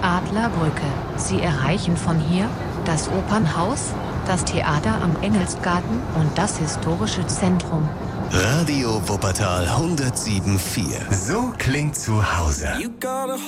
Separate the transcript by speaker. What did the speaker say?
Speaker 1: Adlerbrücke. Sie erreichen von hier das Opernhaus, das Theater am Engelsgarten und das historische Zentrum.
Speaker 2: Radio Wuppertal 107.4. So klingt zu Hause.